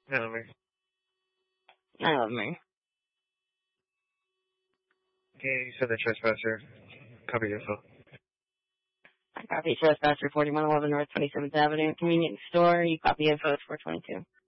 I love me. I love me. Okay, you said the trespasser. Copy your phone. I copy trespasser 4111 North 27th Avenue, convenience store. You copy info 422.